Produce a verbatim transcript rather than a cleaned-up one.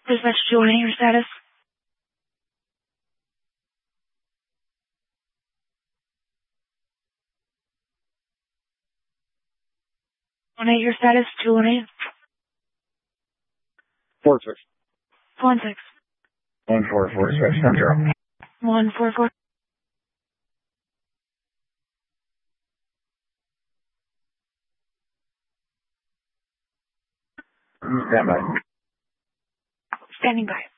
Dispatch two one eight, your status? one eight, your status? two one eight? Four six. one six. One four four six one zero. one four four. Stand by. Standing by.